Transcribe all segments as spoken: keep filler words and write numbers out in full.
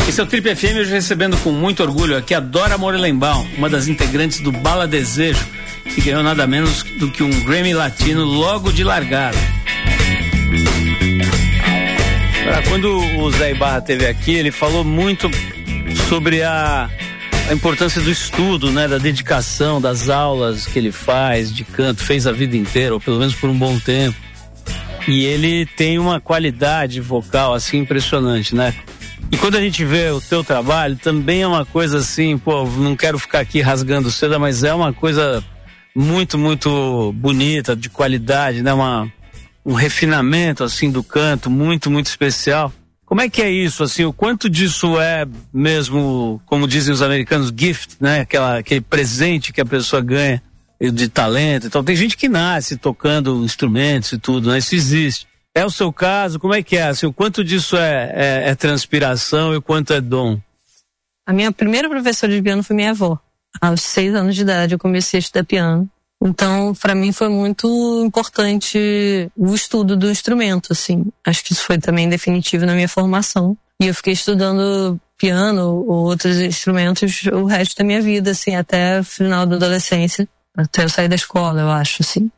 Esse é o Trip F M, hoje recebendo com muito orgulho aqui a Dora Morelenbaum, uma das integrantes do Bala Desejo, que ganhou nada menos do que um Grammy Latino logo de largada. Quando o Zé Ibarra esteve aqui, ele falou muito sobre a, a importância do estudo, né, da dedicação, das aulas que ele faz de canto, fez a vida inteira, ou pelo menos por um bom tempo. E ele tem uma qualidade vocal assim impressionante, né? E quando a gente vê o teu trabalho, também é uma coisa assim, pô, não quero ficar aqui rasgando seda, mas é uma coisa muito, muito bonita, de qualidade, né? Uma, um refinamento, assim, do canto, muito, muito especial. Como é que é isso, assim, o quanto disso é mesmo, como dizem os americanos, gift, né? Aquela, aquele presente que a pessoa ganha de talento. Então, tem gente que nasce tocando instrumentos e tudo, né? Isso existe. É o seu caso? Como é que é? Assim, o quanto disso é, é, é transpiração e o quanto é dom? A minha primeira professora de piano foi minha avó. Aos seis anos de idade eu comecei a estudar piano. Então, para mim foi muito importante o estudo do instrumento, assim. Acho que isso foi também definitivo na minha formação. E eu fiquei estudando piano ou outros instrumentos o resto da minha vida, assim, até o final da adolescência. Até eu sair da escola, eu acho, assim.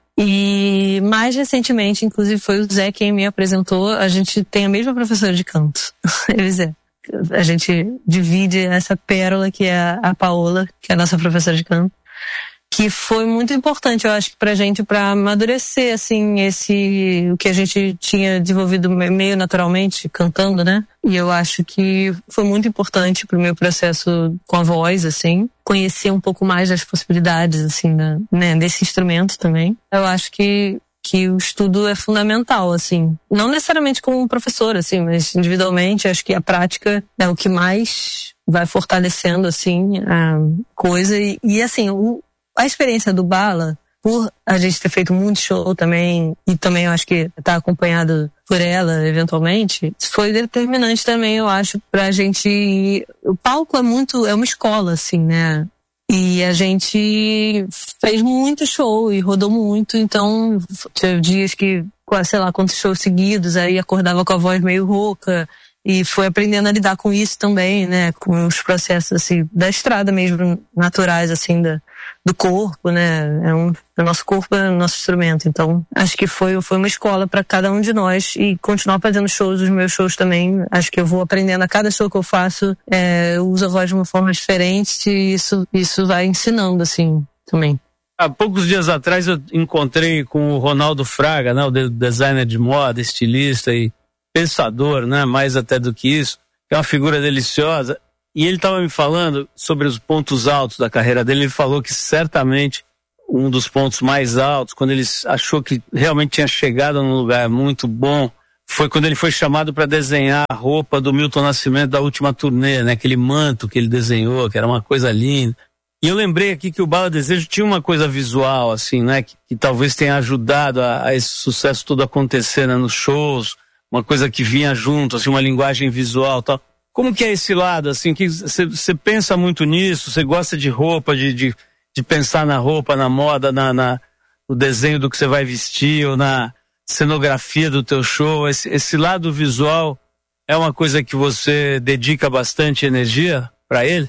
E mais recentemente, inclusive, foi o Zé quem me apresentou. A gente tem a mesma professora de canto. Eles é. A gente divide essa pérola que é a Paola, que é a nossa professora de canto, que foi muito importante, eu acho, pra gente, pra amadurecer, assim, esse, o que a gente tinha desenvolvido meio naturalmente, cantando, né? E eu acho que foi muito importante pro meu processo com a voz, assim, conhecer um pouco mais das possibilidades, assim, da, né, desse instrumento também. Eu acho que que o estudo é fundamental, assim. Não necessariamente como professor, assim, mas individualmente, acho que a prática é o que mais vai fortalecendo, assim, a coisa. E, e assim, o a experiência do Bala, por a gente ter feito muito show também, e também eu acho que tá acompanhado por ela, eventualmente, foi determinante também, eu acho, pra gente... O palco é muito... é uma escola, assim, né? E a gente fez muito show e rodou muito, então tinha dias que, sei lá, quantos shows seguidos, aí acordava com a voz meio rouca, e foi aprendendo a lidar com isso também, né? Com os processos, assim, da estrada mesmo, naturais, assim, da... do corpo, né? É um, o nosso corpo é o nosso instrumento. Então, acho que foi, foi uma escola para cada um de nós e continuar fazendo shows, os meus shows também. Acho que eu vou aprendendo a cada show que eu faço, é, eu uso a voz de uma forma diferente e isso, isso vai ensinando, assim, também. Há poucos dias atrás eu encontrei com o Ronaldo Fraga, né? O designer de moda, estilista e pensador, né? Mais até do que isso, que é uma figura deliciosa. E ele estava me falando sobre os pontos altos da carreira dele. Ele falou que certamente um dos pontos mais altos, quando ele achou que realmente tinha chegado num lugar muito bom, foi quando ele foi chamado para desenhar a roupa do Milton Nascimento da última turnê, né? Aquele manto que ele desenhou, que era uma coisa linda. E eu lembrei aqui que o Bala Desejo tinha uma coisa visual, assim, né? Que, que talvez tenha ajudado a, a esse sucesso todo acontecer, né? Nos shows, uma coisa que vinha junto, assim, uma linguagem visual e tal. Como que é esse lado, assim, que você pensa muito nisso, você gosta de roupa, de, de, de pensar na roupa, na moda, na, na, no desenho do que você vai vestir, ou na cenografia do teu show, esse, esse lado visual é uma coisa que você dedica bastante energia para ele?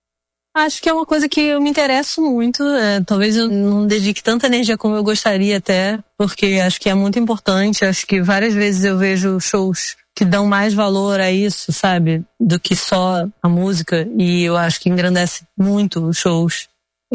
Acho que é uma coisa que eu me interesso muito, é, talvez eu não dedique tanta energia como eu gostaria até, porque acho que é muito importante, acho que várias vezes eu vejo shows que dão mais valor a isso, sabe, do que só a música, e eu acho que engrandece muito os shows.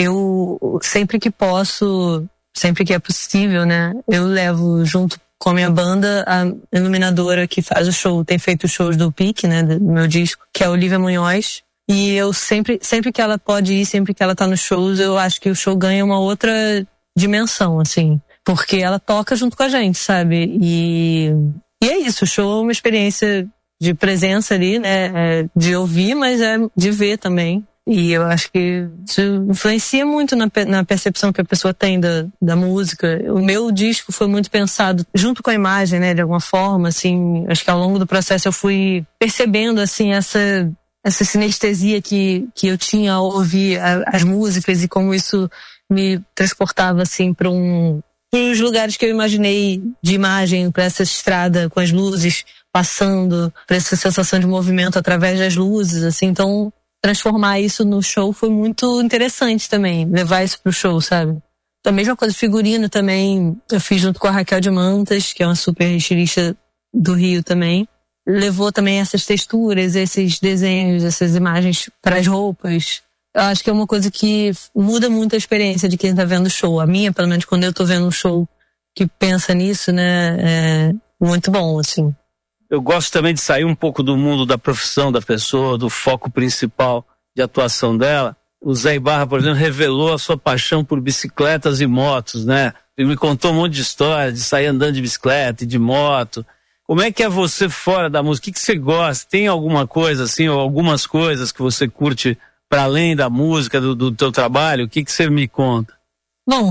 Eu, sempre que posso, sempre que é possível, né, eu levo junto com a minha banda a iluminadora que faz o show, tem feito os shows do Pique, né, do meu disco, que é a Olivia Munhoz, e eu sempre, sempre que ela pode ir, sempre que ela tá nos shows, eu acho que o show ganha uma outra dimensão, assim, porque ela toca junto com a gente, sabe, e... E é isso, o show é uma experiência de presença ali, né, é de ouvir, mas é de ver também. E eu acho que isso influencia muito na, na percepção que a pessoa tem da, da música. O meu disco foi muito pensado junto com a imagem, né, de alguma forma, assim, acho que ao longo do processo eu fui percebendo, assim, essa, essa sinestesia que, que eu tinha ao ouvir a, as músicas e como isso me transportava, assim, para um... os lugares que eu imaginei de imagem para essa estrada com as luzes, passando por essa sensação de movimento através das luzes, assim, então transformar isso no show foi muito interessante também, levar isso pro show, sabe? A mesma coisa, figurino também, eu fiz junto com a Raquel de Mantas, que é uma super estilista do Rio também. Levou também essas texturas, esses desenhos, essas imagens para as roupas. Eu acho que é uma coisa que muda muito a experiência de quem tá vendo o show. A minha, pelo menos quando eu tô vendo um show que pensa nisso, né, é muito bom, assim. Eu gosto também de sair um pouco do mundo da profissão da pessoa, do foco principal de atuação dela. O Zé Ibarra, por exemplo, revelou a sua paixão por bicicletas e motos, né? Ele me contou um monte de história de sair andando de bicicleta e de moto. Como é que é você fora da música? O que, que você gosta? Tem alguma coisa assim, ou algumas coisas que você curte para além da música, do, do teu trabalho? O que, que você me conta? Bom,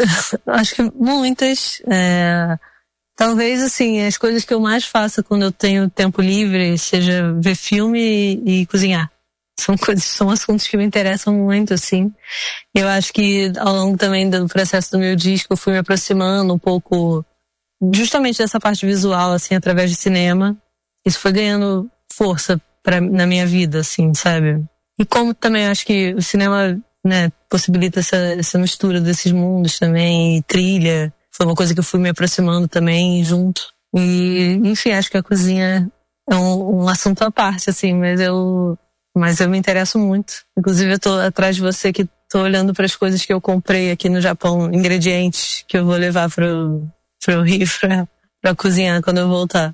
acho que muitas. É, talvez, assim, as coisas que eu mais faço quando eu tenho tempo livre seja ver filme e, e cozinhar. São coisas, são assuntos que me interessam muito, assim. Eu acho que ao longo também do processo do meu disco eu fui me aproximando um pouco justamente dessa parte visual, assim, através de cinema. Isso foi ganhando força pra, na minha vida, assim, sabe? E como também acho que o cinema, né, possibilita essa, essa mistura desses mundos também, e trilha, foi uma coisa que eu fui me aproximando também junto. E, enfim, acho que a cozinha é um, um assunto à parte, assim, mas eu... Mas eu me interesso muito. Inclusive eu tô atrás de você que tô olhando para as coisas que eu comprei aqui no Japão, ingredientes que eu vou levar pro, pro Rio pra, pra cozinhar quando eu voltar.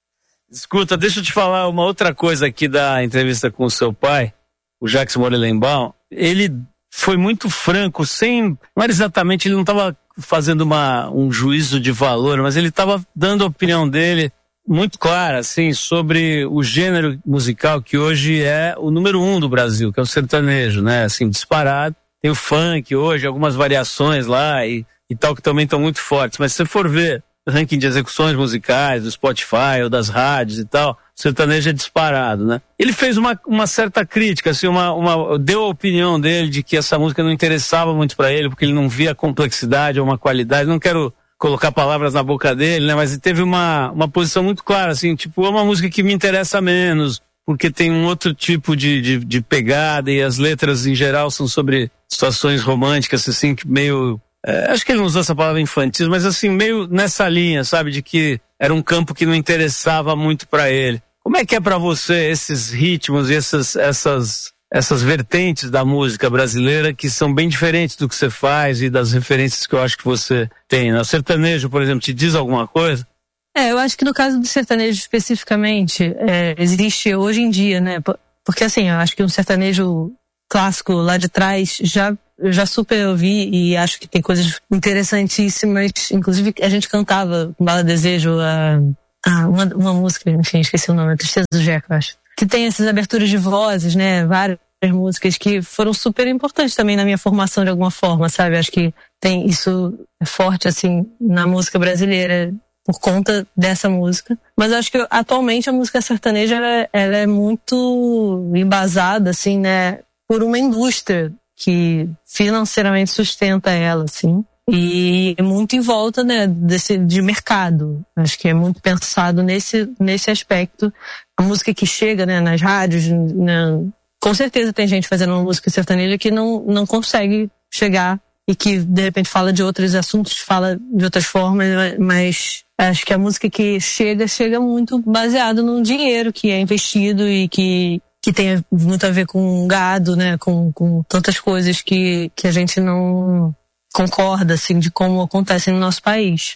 Escuta, deixa eu te falar uma outra coisa aqui da entrevista com o seu pai, o Jacques Morelenbaum. Ele foi muito franco, sem... Não era exatamente, ele não estava fazendo uma, um juízo de valor, mas ele estava dando a opinião dele muito clara, assim, sobre o gênero musical que hoje é o número um do Brasil, que é o sertanejo, né? Assim, disparado. Tem o funk hoje, algumas variações lá e, e tal, que também estão muito fortes. Mas se você for ver o ranking de execuções musicais do Spotify ou das rádios e tal, o sertanejo é disparado, né? Ele fez uma, uma certa crítica, assim, uma, uma, deu a opinião dele de que essa música não interessava muito para ele, porque ele não via a complexidade ou uma qualidade. Não quero colocar palavras na boca dele, né? Mas ele teve uma, uma posição muito clara, assim, tipo, é uma música que me interessa menos, porque tem um outro tipo de, de, de pegada e as letras em geral são sobre situações românticas, assim, que meio... É, acho que ele não usou essa palavra infantil, mas assim, meio nessa linha, sabe? De que era um campo que não interessava muito pra ele. Como é que é pra você esses ritmos e essas, essas, essas vertentes da música brasileira que são bem diferentes do que você faz e das referências que eu acho que você tem, né? O sertanejo, por exemplo, te diz alguma coisa? É, eu acho que no caso do sertanejo especificamente, é, existe hoje em dia, né? Porque assim, eu acho que um sertanejo clássico lá de trás já, eu já super ouvi e acho que tem coisas interessantíssimas. Inclusive, a gente cantava com Bala Desejo a, a uma, uma música, enfim, esqueci o nome, Tristeza do Jeca, eu acho. Que tem essas aberturas de vozes, né? Várias músicas que foram super importantes também na minha formação de alguma forma, sabe? Acho que tem isso é forte, assim, na música brasileira por conta dessa música. Mas acho que atualmente a música sertaneja, ela, ela é muito embasada, assim, né? Por uma indústria que financeiramente sustenta ela, assim. E é muito em volta, né, desse, de mercado. Acho que é muito pensado nesse, nesse aspecto. A música que chega, né, nas rádios, né, com certeza tem gente fazendo uma música sertaneja que não, não consegue chegar e que, de repente, fala de outros assuntos, fala de outras formas, mas acho que a música que chega, chega muito baseado no dinheiro que é investido e que, que tem muito a ver com gado, né, com, com tantas coisas que, que a gente não concorda, assim, de como acontece no nosso país.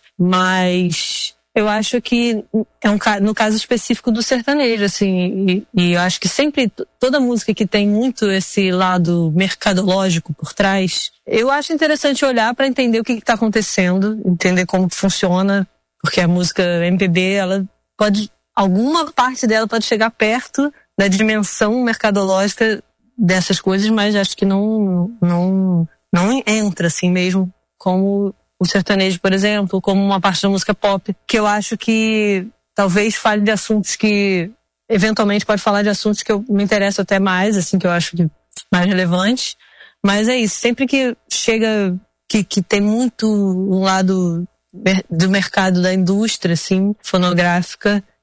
Mas eu acho que é um no caso específico do sertanejo, assim, e, e eu acho que sempre toda música que tem muito esse lado mercadológico por trás, eu acho interessante olhar para entender o que está acontecendo, entender como funciona, porque a música M P B, ela pode, alguma parte dela pode chegar perto da dimensão mercadológica dessas coisas, mas acho que não, não, não entra assim mesmo como o sertanejo, por exemplo, como uma parte da música pop, que eu acho que talvez fale de assuntos que, eventualmente pode falar de assuntos que eu me interesso até mais, assim, que eu acho que mais relevantes, mas é isso, sempre que chega, que, que tem muito um lado do mercado da indústria, assim, fonográfica,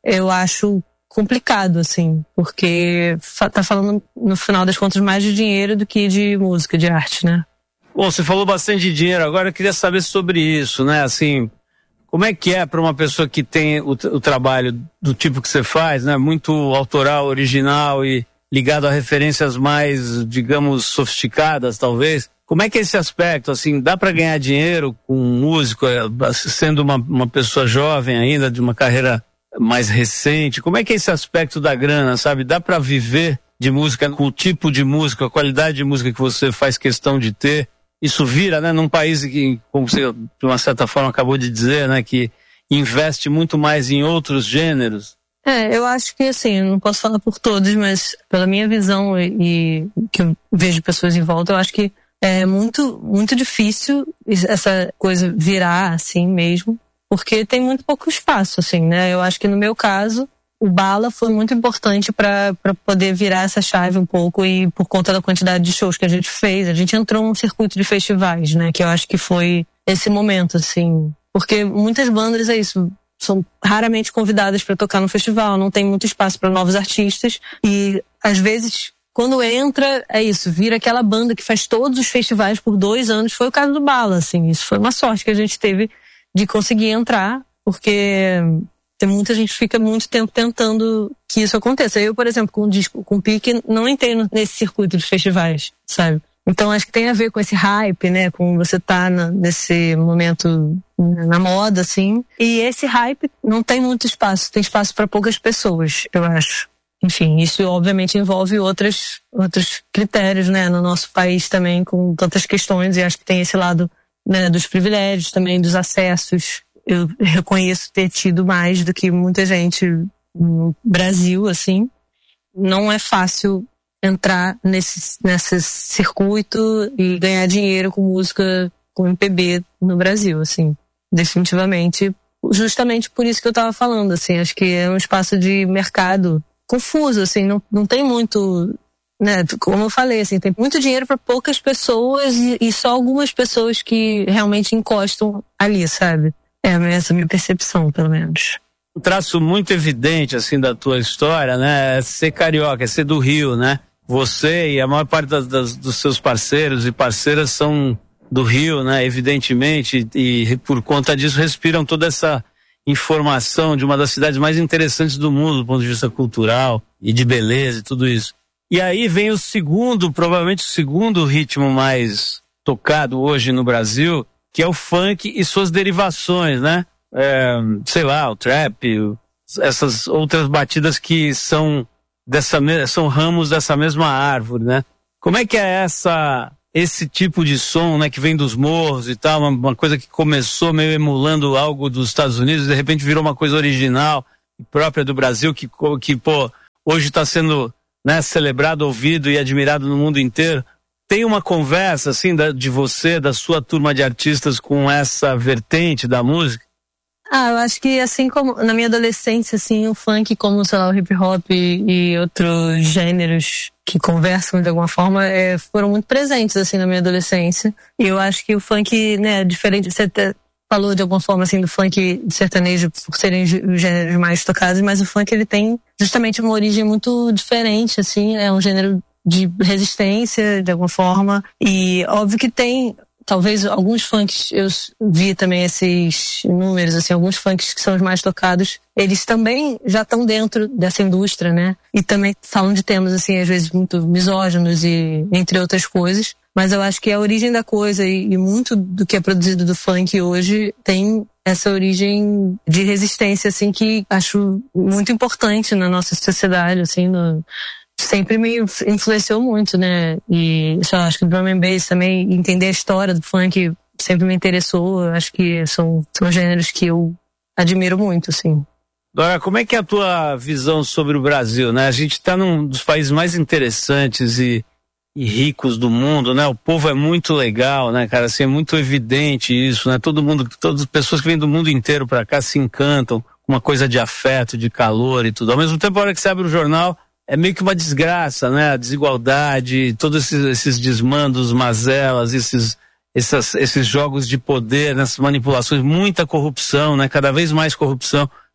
eu acho complicado, assim, porque tá falando, no final das contas, mais de dinheiro do que de música, de arte, né? Bom, você falou bastante de dinheiro, agora eu queria saber sobre isso, né? Assim, como é que é para uma pessoa que tem o, o trabalho do tipo que você faz, né? Muito autoral, original e ligado a referências mais, digamos, sofisticadas, talvez. Como é que é esse aspecto, assim, dá para ganhar dinheiro com um músico, sendo uma, uma pessoa jovem ainda, de uma carreira mais recente? Como é que é esse aspecto da grana, sabe? Dá para viver de música com o tipo de música, a qualidade de música que você faz questão de ter? Isso vira, né, num país que, como você de uma certa forma acabou de dizer, né, que investe muito mais em outros gêneros. É, eu acho que assim, não posso falar por todos, mas pela minha visão e, e que eu vejo pessoas em volta, eu acho que é muito, muito difícil essa coisa virar assim mesmo, porque tem muito pouco espaço, assim, né? Eu acho que no meu caso, o Bala foi muito importante para para poder virar essa chave um pouco, e por conta da quantidade de shows que a gente fez, a gente entrou num circuito de festivais, né? Que eu acho que foi esse momento, assim, porque muitas bandas é isso, são raramente convidadas para tocar no festival, não tem muito espaço para novos artistas, e às vezes quando entra, é isso, vira aquela banda que faz todos os festivais por dois anos. Foi o caso do Bala, assim, isso foi uma sorte que a gente teve de conseguir entrar, porque tem muita gente que fica muito tempo tentando que isso aconteça. Eu, por exemplo, com o disco, com o Pique, não entrei nesse circuito de festivais, sabe? Então acho que tem a ver com esse hype, né? Com você tá na, nesse momento na moda, assim. E esse hype não tem muito espaço, tem espaço para poucas pessoas, eu acho. Enfim, isso obviamente envolve outras, outros critérios, né? No nosso país também, com tantas questões, e acho que tem esse lado, né, dos privilégios também, dos acessos. Eu reconheço ter tido mais do que muita gente no Brasil, assim. Não é fácil entrar nesse, nesse circuito e ganhar dinheiro com música, com M P B no Brasil, assim. Definitivamente. Justamente por isso que eu tava falando, assim. Acho que é um espaço de mercado confuso, assim. Não, não tem muito, né? Como eu falei, assim, tem muito dinheiro para poucas pessoas e, e só algumas pessoas que realmente encostam ali, sabe? É essa a minha percepção, pelo menos. Um traço muito evidente, assim, da tua história, né, é ser carioca, é ser do Rio, né? Você e a maior parte das, das, dos seus parceiros e parceiras são do Rio, né, evidentemente, e, e por conta disso respiram toda essa informação de uma das cidades mais interessantes do mundo, do ponto de vista cultural e de beleza e tudo isso. E aí vem o segundo, provavelmente o segundo ritmo mais tocado hoje no Brasil, que é o funk e suas derivações, né? É, sei lá, o trap, essas outras batidas que são dessa são ramos dessa mesma árvore, né? Como é que é essa esse tipo de som, né, que vem dos morros e tal, uma, uma coisa que começou meio emulando algo dos Estados Unidos, de repente virou uma coisa original, própria do Brasil, que que pô, hoje está sendo, né, celebrado, ouvido e admirado no mundo inteiro. Tem uma conversa, assim, da, de você, da sua turma de artistas com essa vertente da música? Ah, eu acho que assim como na minha adolescência, assim, o funk, como, sei lá, o hip hop e, e outros gêneros que conversam de alguma forma, é, foram muito presentes, assim, na minha adolescência. E eu acho que o funk, né, diferente, você até falou de alguma forma, assim, do funk sertanejo por serem os gêneros mais tocados, mas o funk, ele tem justamente uma origem muito diferente, assim, é um gênero de resistência, de alguma forma, e óbvio que tem, talvez alguns funks, eu vi também esses números, assim, alguns funks que são os mais tocados, eles também já estão dentro dessa indústria, né, e também falam de temas, assim, às vezes muito misóginos e entre outras coisas, mas eu acho que a origem da coisa e, e muito do que é produzido do funk hoje tem essa origem de resistência, assim, que acho muito importante na nossa sociedade, assim, no sempre me influenciou muito, né? E só acho que o drum and bass também, entender a história do funk sempre me interessou. Acho que são, são gêneros que eu admiro muito, assim. Dora, como é que é a tua visão sobre o Brasil, né? A gente está num dos países mais interessantes e, e ricos do mundo, né? O povo é muito legal, né, cara? Assim, é muito evidente isso, né? Todo mundo, todas as pessoas que vêm do mundo inteiro para cá se encantam com uma coisa de afeto, de calor e tudo. Ao mesmo tempo, a hora que você abre o jornal, é meio que uma desgraça, né? A desigualdade, todos esses, esses desmandos, mazelas, esses, essas, esses jogos de poder, essas manipulações, muita corrupção, né? Cada vez mais corrupção.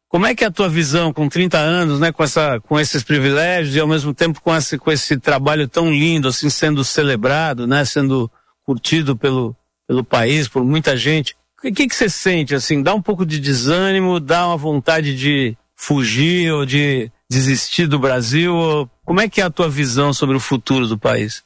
Como é que é a tua visão com trinta anos, né, com essa, com esses privilégios e ao mesmo tempo com esse, com esse trabalho tão lindo, assim, sendo celebrado, né, sendo curtido pelo, pelo país, por muita gente? O que que você sente, assim? Dá um pouco de desânimo, dá uma vontade de fugir ou de desistir do Brasil? Ou como é que é a tua visão sobre o futuro do país?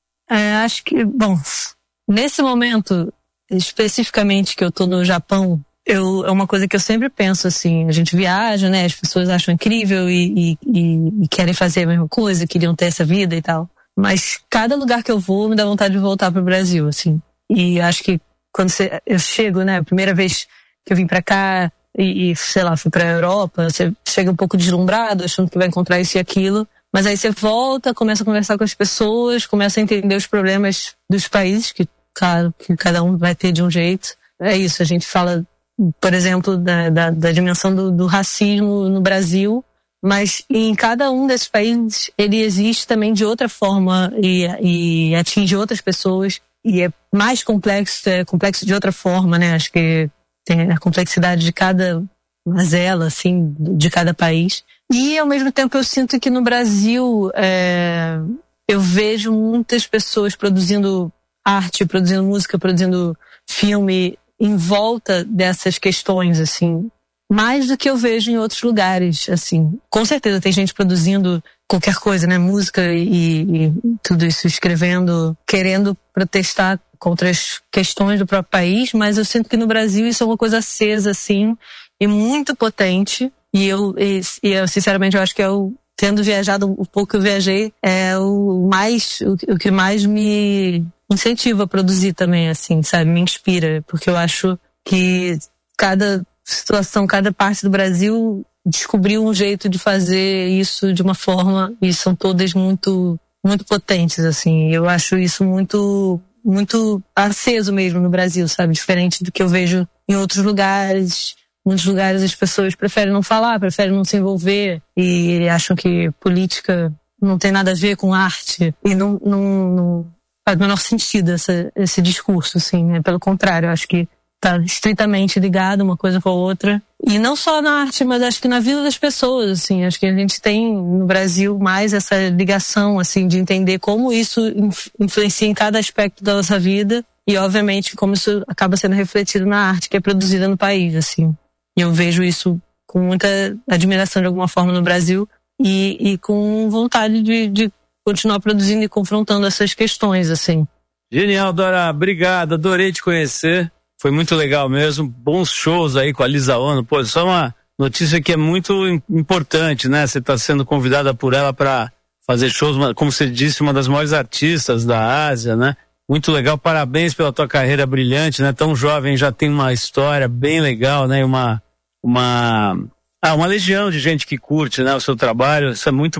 É, acho que, bom, nesse momento, especificamente que eu tô no Japão, eu, é uma coisa que eu sempre penso, assim, a gente viaja, né, as pessoas acham incrível e, e, e, e querem fazer a mesma coisa, queriam ter essa vida e tal. Mas cada lugar que eu vou me dá vontade de voltar pro Brasil, assim. E acho que quando você, eu chego, né, a primeira vez que eu vim pra cá e, e sei lá, fui pra Europa, você chega um pouco deslumbrado, achando que vai encontrar isso e aquilo. Mas aí você volta, começa a conversar com as pessoas, começa a entender os problemas dos países, que, claro, que cada um vai ter de um jeito. É isso, a gente fala, por exemplo, da, da, da dimensão do, do racismo no Brasil, mas em cada um desses países ele existe também de outra forma e, e atinge outras pessoas e é mais complexo, é complexo de outra forma, né? Acho que tem a complexidade de cada mazela, assim, de cada país. E, ao mesmo tempo, eu sinto que no Brasil é, eu vejo muitas pessoas produzindo arte, produzindo música, produzindo filme em volta dessas questões, assim, mais do que eu vejo em outros lugares, assim. Com certeza tem gente produzindo qualquer coisa, né? Música e, e tudo isso, escrevendo, querendo protestar contra as questões do próprio país, mas eu sinto que no Brasil isso é uma coisa acesa, assim, e muito potente. E eu, e, e eu sinceramente, eu acho que eu, tendo viajado o pouco que eu viajei, é o mais, o, o que mais me incentiva a produzir também, assim, sabe? Me inspira, porque eu acho que cada situação, cada parte do Brasil descobriu um jeito de fazer isso de uma forma, e são todas muito, muito potentes, assim. Eu acho isso muito, muito aceso mesmo no Brasil, sabe? Diferente do que eu vejo em outros lugares. Em muitos lugares as pessoas preferem não falar, preferem não se envolver e acham que política não tem nada a ver com arte e não, não, não faz o menor sentido essa, esse discurso, assim, né? Pelo contrário, eu acho que está estritamente ligado uma coisa com a outra. E não só na arte, mas acho que na vida das pessoas, assim. Acho que a gente tem no Brasil mais essa ligação, assim, de entender como isso influencia em cada aspecto da nossa vida e, obviamente, como isso acaba sendo refletido na arte que é produzida no país, assim. E eu vejo isso com muita admiração de alguma forma no Brasil e, e com vontade de, de continuar produzindo e confrontando essas questões, assim. Genial, Dora. Obrigado. Adorei te conhecer. Foi muito legal mesmo. Bons shows aí com a Lisa Ono. Pô, só uma notícia que é muito importante, né? Você está sendo convidada por ela para fazer shows, como você disse, uma das maiores artistas da Ásia, né? Muito legal. Parabéns pela tua carreira brilhante, né? Tão jovem, já tem uma história bem legal, né? Uma Uma, ah, uma legião de gente que curte, né, o seu trabalho. Isso é muito